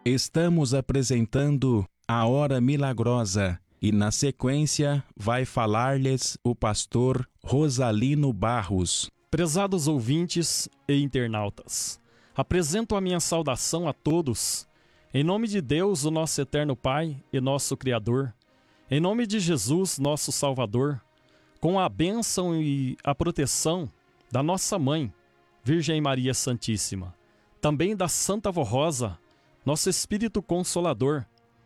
Estamos apresentando a Hora Milagrosa e, na sequência, vai falar-lhes o pastor Rosalino Barros. Prezados ouvintes e internautas, apresento a minha saudação a todos, em nome de Deus, o nosso eterno Pai e nosso Criador, em nome de Jesus, nosso Salvador, com a bênção e a proteção da nossa Mãe, Virgem Maria Santíssima, também da Santa Vó Rosa, nosso Espírito Consolador.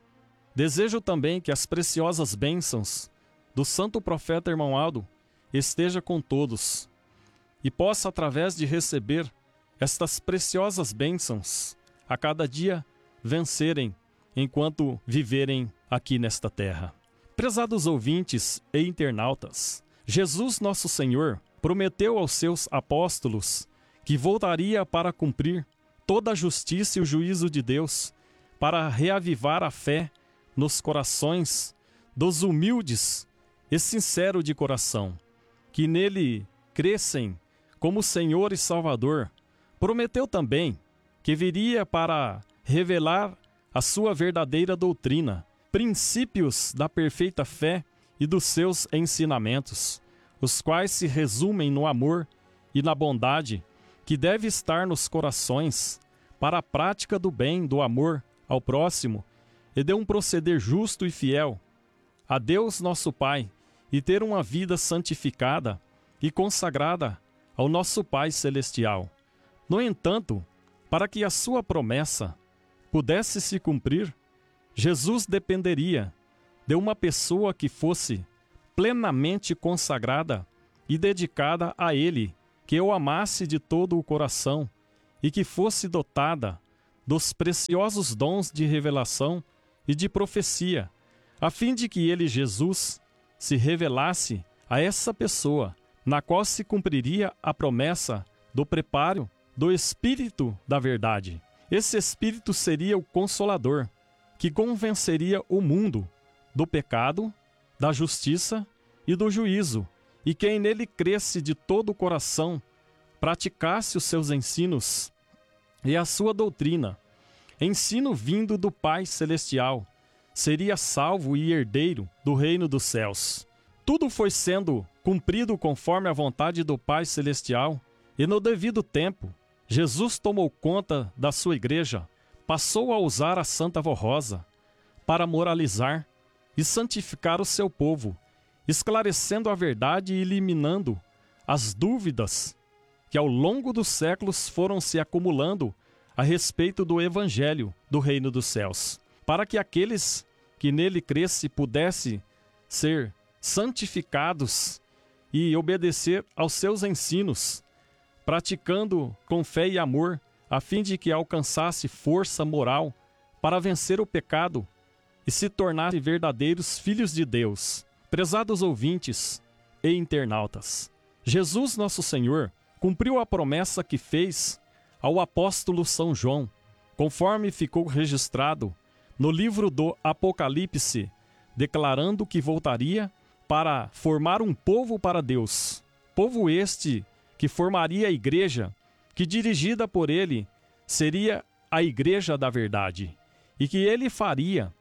Desejo também que as preciosas bênçãos do Santo Profeta Irmão Aldo esteja com todos e possa, através de receber estas preciosas bênçãos, a cada dia vencerem enquanto viverem aqui nesta terra. Prezados ouvintes e internautas, Jesus nosso Senhor prometeu aos seus apóstolos que voltaria para cumprir toda a justiça e o juízo de Deus, para reavivar a fé nos corações dos humildes e sinceros de coração, que nele crescem como Senhor e Salvador. Prometeu também que viria para revelar a sua verdadeira doutrina, princípios da perfeita fé e dos seus ensinamentos, os quais se resumem no amor e na bondade que deve estar nos corações para a prática do bem, do amor ao próximo e de um proceder justo e fiel a Deus nosso Pai e ter uma vida santificada e consagrada ao nosso Pai Celestial. No entanto, para que a sua promessa pudesse se cumprir, Jesus dependeria de uma pessoa que fosse plenamente consagrada e dedicada a Ele, que o amasse de todo o coração e que fosse dotada dos preciosos dons de revelação e de profecia, a fim de que ele, Jesus, se revelasse a essa pessoa, na qual se cumpriria a promessa do preparo do Espírito da Verdade. Esse Espírito seria o Consolador, que convenceria o mundo do pecado, da justiça e do juízo, e quem nele cresce de todo o coração, praticasse os seus ensinos e a sua doutrina, ensino vindo do Pai Celestial, seria salvo e herdeiro do reino dos céus. Tudo foi sendo cumprido conforme a vontade do Pai Celestial, e no devido tempo, Jesus tomou conta da sua igreja, passou a usar a Santa Vó Rosa para moralizar e santificar o seu povo, esclarecendo a verdade e eliminando as dúvidas que ao longo dos séculos foram se acumulando a respeito do Evangelho do Reino dos Céus, para que aqueles que nele crescem pudessem ser santificados e obedecer aos seus ensinos, praticando com fé e amor, a fim de que alcançasse força moral para vencer o pecado e se tornassem verdadeiros filhos de Deus. Prezados ouvintes e internautas, Jesus nosso Senhor cumpriu a promessa que fez ao apóstolo São João, conforme ficou registrado no livro do Apocalipse, declarando que voltaria para formar um povo para Deus. Povo este que formaria a igreja, que dirigida por ele seria a igreja da verdade, e que ele faria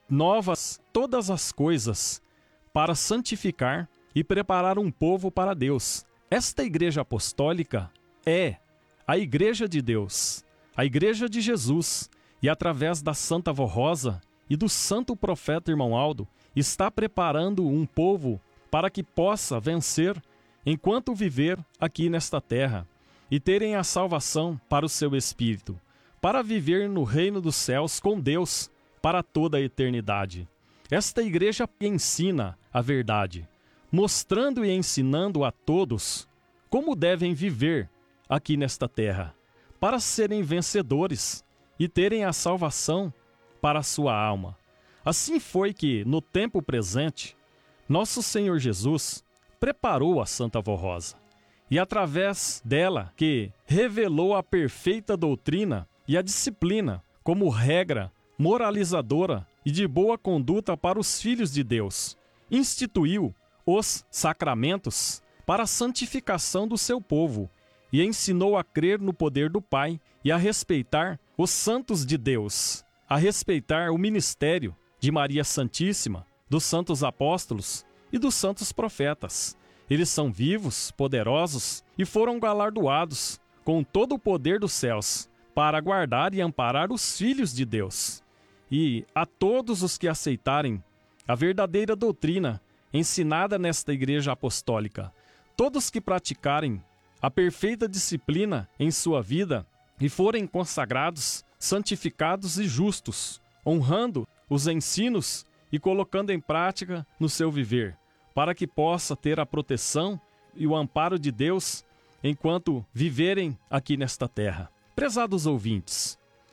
novas todas as coisas para santificar e preparar um povo para Deus. Esta igreja apostólica é a igreja de Deus, a igreja de Jesus, e através da Santa Vó Rosa e do Santo Profeta Irmão Aldo, está preparando um povo para que possa vencer enquanto viver aqui nesta terra e terem a salvação para o seu espírito, para viver no reino dos céus com Deus para toda a eternidade. Esta igreja ensina a verdade, mostrando e ensinando a todos como devem viver aqui nesta terra, para serem vencedores e terem a salvação para a sua alma. Assim foi que, no tempo presente, nosso Senhor Jesus preparou a Santa Vó Rosa, e através dela que revelou a perfeita doutrina e a disciplina como regra moralizadora e de boa conduta para os filhos de Deus, instituiu os sacramentos para a santificação do seu povo e ensinou a crer no poder do Pai e a respeitar os santos de Deus, a respeitar o ministério de Maria Santíssima, dos santos apóstolos e dos santos profetas. Eles são vivos, poderosos e foram galardoados com todo o poder dos céus para guardar e amparar os filhos de Deus. E a todos os que aceitarem a verdadeira doutrina ensinada nesta Igreja Apostólica, todos que praticarem a perfeita disciplina em sua vida e forem consagrados, santificados e justos, honrando os ensinos e colocando em prática no seu viver, para que possa ter a proteção e o amparo de Deus enquanto viverem aqui nesta terra. Prezados ouvintes,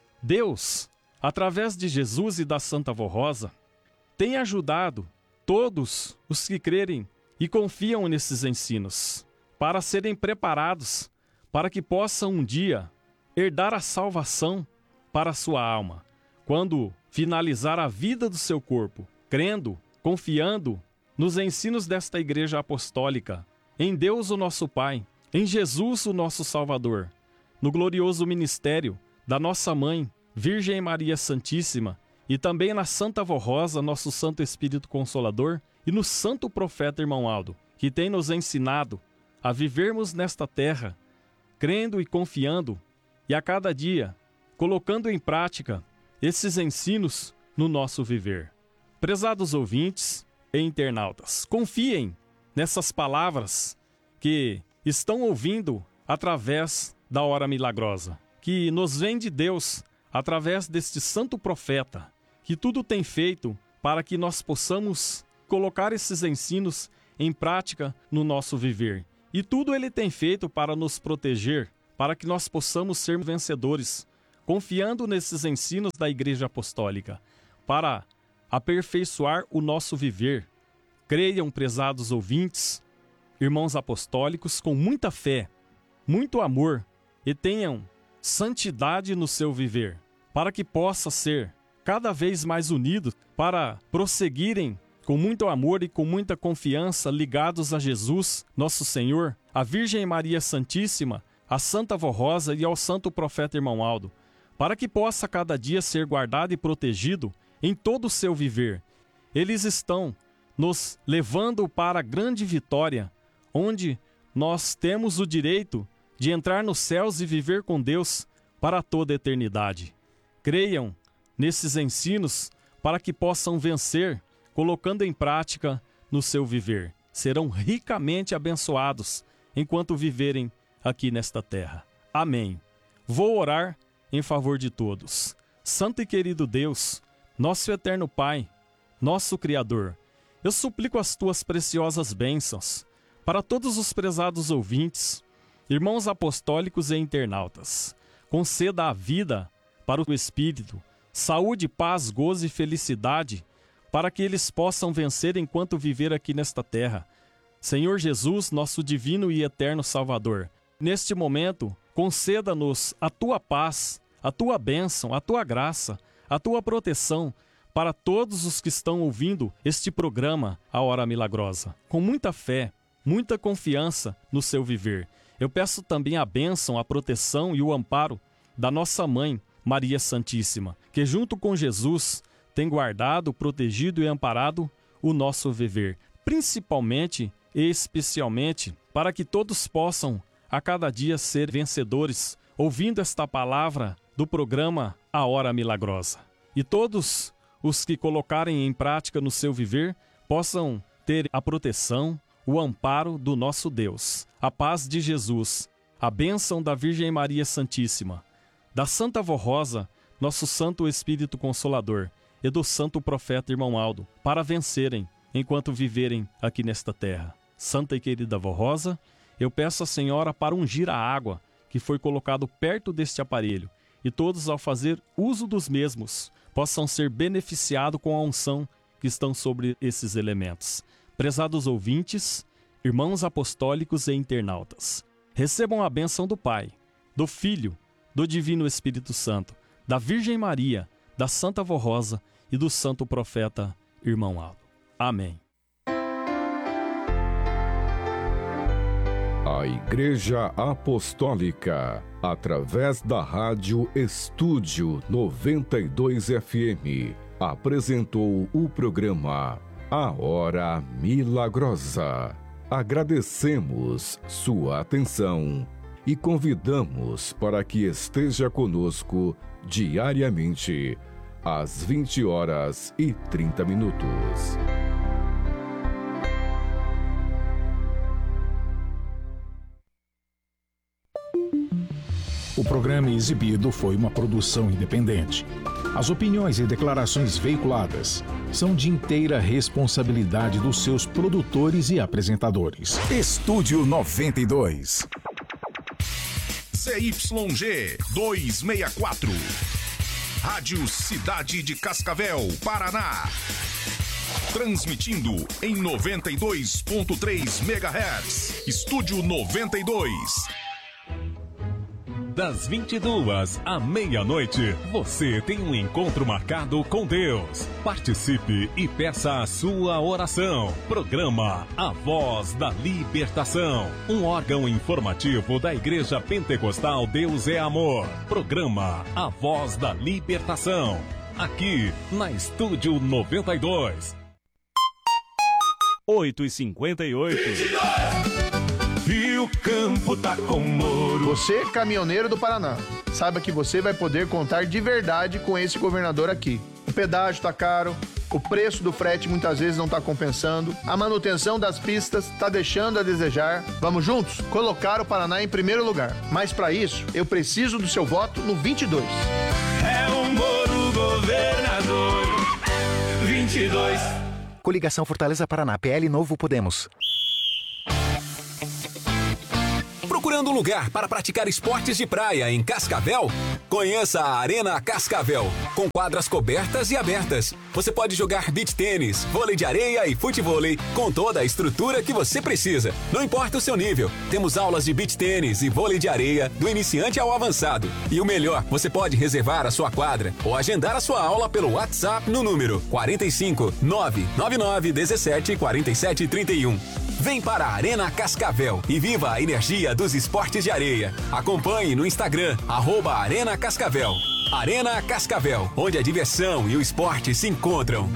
Deus, através de Jesus e da Santa Vó Rosa, tem ajudado todos os que crerem e confiam nesses ensinos, para serem preparados para que possam um dia herdar a salvação para a sua alma, quando finalizar a vida do seu corpo, crendo, confiando nos ensinos desta Igreja Apostólica, em Deus o nosso Pai, em Jesus o nosso Salvador, no glorioso ministério da nossa Mãe, Virgem Maria Santíssima, e também na Santa Vó Rosa, nosso Santo Espírito Consolador, e no Santo Profeta Irmão Aldo, que tem nos ensinado a vivermos nesta terra, crendo e confiando, e a cada dia colocando em prática esses ensinos no nosso viver. Prezados ouvintes e internautas, confiem nessas palavras que estão ouvindo através da hora milagrosa, que nos vem de Deus através deste santo profeta, que tudo tem feito para que nós possamos colocar esses ensinos em prática no nosso viver. E tudo ele tem feito para nos proteger, para que nós possamos ser vencedores, confiando nesses ensinos da Igreja Apostólica, para aperfeiçoar o nosso viver. Creiam, prezados ouvintes, irmãos apostólicos, com muita fé, muito amor, e tenham santidade no seu viver, para que possa ser cada vez mais unidos, para prosseguirem com muito amor e com muita confiança ligados a Jesus, nosso Senhor, a Virgem Maria Santíssima, a Santa Vó Rosa e ao Santo Profeta Irmão Aldo, para que possa cada dia ser guardado e protegido em todo o seu viver. Eles estão nos levando para a grande vitória, onde nós temos o direito de entrar nos céus e viver com Deus para toda a eternidade. Creiam nesses ensinos para que possam vencer, colocando em prática no seu viver. Serão ricamente abençoados enquanto viverem aqui nesta terra. Amém. Vou orar em favor de todos. Santo e querido Deus, nosso eterno Pai, nosso Criador, eu suplico as tuas preciosas bênçãos para todos os prezados ouvintes, irmãos apostólicos e internautas. Conceda a vida para o Espírito, saúde, paz, gozo e felicidade, para que eles possam vencer enquanto viver aqui nesta terra. Senhor Jesus, nosso divino e eterno Salvador, neste momento, conceda-nos a tua paz, a tua bênção, a tua graça, a tua proteção para todos os que estão ouvindo este programa, A Hora Milagrosa, com muita fé, muita confiança no seu viver. Eu peço também a bênção, a proteção e o amparo da nossa Mãe, Maria Santíssima, que junto com Jesus tem guardado, protegido e amparado o nosso viver, principalmente e especialmente para que todos possam a cada dia ser vencedores, ouvindo esta palavra do programa A Hora Milagrosa. E todos os que colocarem em prática no seu viver possam ter a proteção, o amparo do nosso Deus, a paz de Jesus, a bênção da Virgem Maria Santíssima, da Santa Vó Rosa, nosso Santo Espírito Consolador, e do Santo Profeta Irmão Aldo, para vencerem enquanto viverem aqui nesta terra. Santa e querida Vó Rosa, eu peço à Senhora para ungir a água que foi colocado perto deste aparelho, e todos, ao fazer uso dos mesmos, possam ser beneficiados com a unção que estão sobre esses elementos. Prezados ouvintes, irmãos apostólicos e internautas, recebam a bênção do Pai, do Filho, do Divino Espírito Santo, da Virgem Maria, da Santa Vó Rosa e do Santo Profeta Irmão Aldo. Amém. A Igreja Apostólica, através da Rádio Estúdio 92 FM, apresentou o programa A Hora Milagrosa. Agradecemos sua atenção e convidamos para que esteja conosco diariamente, às 20h30. O programa exibido foi uma produção independente. As opiniões e declarações veiculadas são de inteira responsabilidade dos seus produtores e apresentadores. Estúdio 92. CYG 264. Rádio Cidade de Cascavel, Paraná. Transmitindo em 92.3 MHz. Estúdio 92. Das 22 à meia-noite, você tem um encontro marcado com Deus. Participe e peça a sua oração. Programa A Voz da Libertação, um órgão informativo da Igreja Pentecostal Deus é Amor. Programa A Voz da Libertação, aqui na Estúdio 92. 8h58. E o campo tá com moro. Você, caminhoneiro do Paraná, saiba que você vai poder contar de verdade com esse governador aqui. O pedágio tá caro, o preço do frete muitas vezes não tá compensando, a manutenção das pistas tá deixando a desejar. Vamos juntos colocar o Paraná em primeiro lugar. Mas para isso, eu preciso do seu voto no 22. É o Moro governador. 22. Coligação Fortaleza Paraná, PL Novo Podemos. Procurando um lugar para praticar esportes de praia em Cascavel? Conheça a Arena Cascavel, com quadras cobertas e abertas. Você pode jogar beach tênis, vôlei de areia e futevôlei com toda a estrutura que você precisa. Não importa o seu nível, temos aulas de beach tênis e vôlei de areia do iniciante ao avançado. E o melhor, você pode reservar a sua quadra ou agendar a sua aula pelo WhatsApp no número 45 999 17 47 31. Vem para a Arena Cascavel e viva a energia dos esportes de areia. Acompanhe no Instagram, @Arena Cascavel. Arena Cascavel, onde a diversão e o esporte se encontram.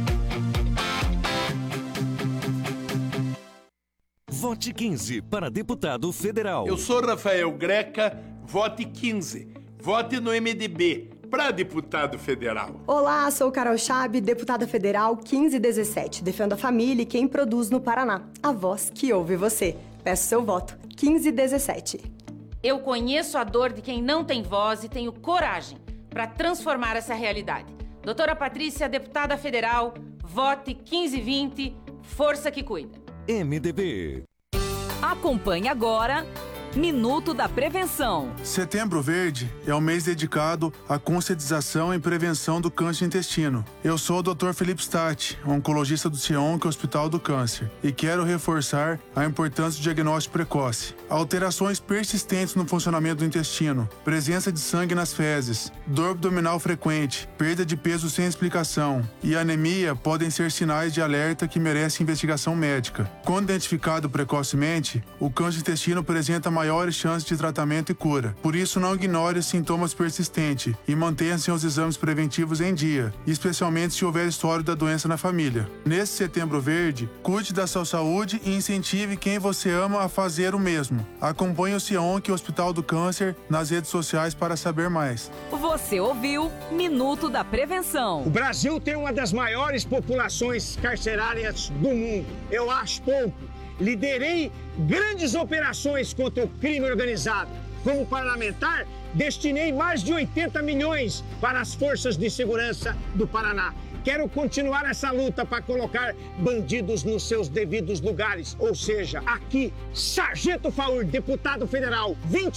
Vote 15 para deputado federal. Eu sou Rafael Greca, vote 15. Vote no MDB. Para deputado federal. Olá, sou Carol Chab, deputada federal 1517. Defendo a família e quem produz no Paraná. A voz que ouve você. Peço seu voto. 1517. Eu conheço a dor de quem não tem voz e tenho coragem para transformar essa realidade. Doutora Patrícia, deputada federal, vote 1520. Força que cuida. MDB. Acompanhe agora Minuto da Prevenção. Setembro Verde é o mês dedicado à conscientização e prevenção do câncer de intestino. Eu sou o Dr. Felipe Statti, oncologista do CIONC Hospital do Câncer, e quero reforçar a importância do diagnóstico precoce. Alterações persistentes no funcionamento do intestino, presença de sangue nas fezes, dor abdominal frequente, perda de peso sem explicação e anemia podem ser sinais de alerta que merecem investigação médica. Quando identificado precocemente, o câncer de intestino apresenta maiores chances de tratamento e cura. Por isso, não ignore os sintomas persistentes e mantenha seus exames preventivos em dia, especialmente se houver histórico da doença na família. Nesse Setembro Verde, cuide da sua saúde e incentive quem você ama a fazer o mesmo. Acompanhe o CIONC Hospital do Câncer nas redes sociais para saber mais. Você ouviu Minuto da Prevenção. O Brasil tem uma das maiores populações carcerárias do mundo. Eu acho pouco. Liderei grandes operações contra o crime organizado. Como parlamentar, destinei mais de 80 milhões para as forças de segurança do Paraná. Quero continuar essa luta para colocar bandidos nos seus devidos lugares. Ou seja, aqui, Sargento Faur, deputado federal,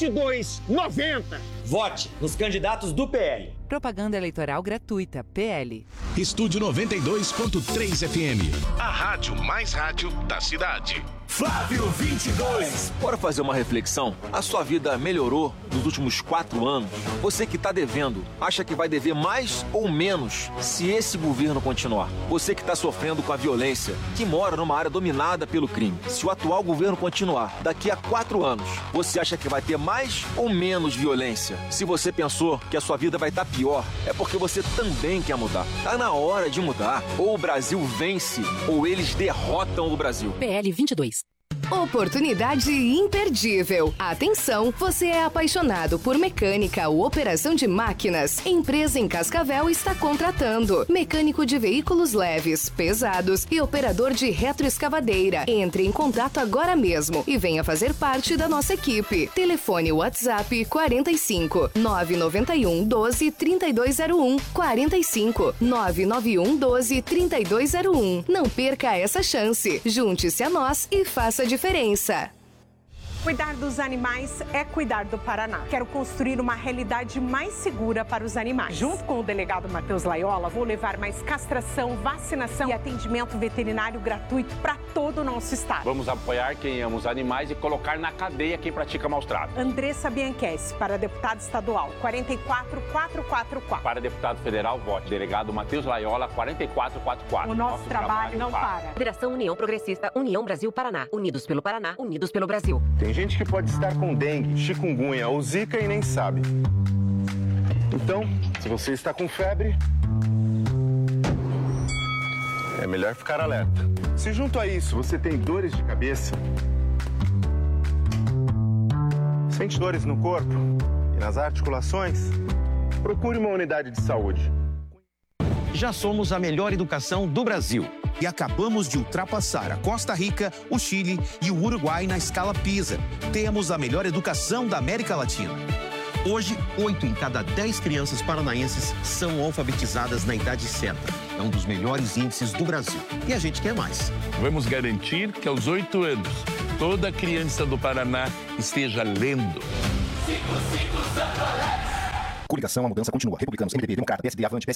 2290. Vote nos candidatos do PL. Propaganda eleitoral gratuita, PL. Estúdio 92.3 FM. A rádio mais rádio da cidade. Flávio 22. Bora fazer uma reflexão? A sua vida melhorou nos últimos 4 anos? Você que está devendo, acha que vai dever mais ou menos se esse governo continuar? Você que está sofrendo com a violência, que mora numa área dominada pelo crime, se o atual governo continuar, daqui a 4 anos, você acha que vai ter mais ou menos violência? Se você pensou que a sua vida vai estar pior, é porque você também quer mudar. Tá na hora de mudar. Ou o Brasil vence, ou eles derrotam o Brasil. PL 22. Oportunidade imperdível. Atenção, você é apaixonado por mecânica ou operação de máquinas? Empresa em Cascavel está contratando mecânico de veículos leves, pesados e operador de retroescavadeira. Entre em contato agora mesmo e venha fazer parte da nossa equipe. Telefone WhatsApp 45 991 12 3201 45 991 12 3201. Não perca essa chance. Junte-se a nós e faça a diferença. Cuidar dos animais é cuidar do Paraná. Quero construir uma realidade mais segura para os animais. Junto com o delegado Matheus Laiola, vou levar mais castração, vacinação e atendimento veterinário gratuito para todo o nosso estado. Vamos apoiar quem ama os animais e colocar na cadeia quem pratica maus tratos. Andressa Bianchessi, para deputado estadual, 44444. Para deputado federal, vote delegado Matheus Laiola, 4444. O nosso trabalho não para. Federação União Progressista, União Brasil Paraná. Unidos pelo Paraná, unidos pelo Brasil. Tem gente que pode estar com dengue, chikungunya ou zika e nem sabe. Então, se você está com febre, é melhor ficar alerta. Se junto a isso você tem dores de cabeça, sente dores no corpo e nas articulações, procure uma unidade de saúde. Já somos a melhor educação do Brasil. E acabamos de ultrapassar a Costa Rica, o Chile e o Uruguai na escala PISA. Temos a melhor educação da América Latina. Hoje, 8 em cada 10 crianças paranaenses são alfabetizadas na idade certa. É um dos melhores índices do Brasil. E a gente quer mais. Vamos garantir que aos 8 anos, toda criança do Paraná esteja lendo. Coligação, a mudança continua. Republicanos, MDB, Democrata, PSD, Avante,